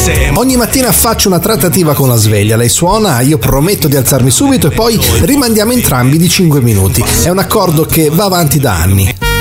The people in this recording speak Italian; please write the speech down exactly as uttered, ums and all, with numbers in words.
Ogni mattina faccio una trattativa con la sveglia, lei suona, io prometto di alzarmi subito e poi rimandiamo entrambi di cinque minuti. È un accordo che va avanti da anni.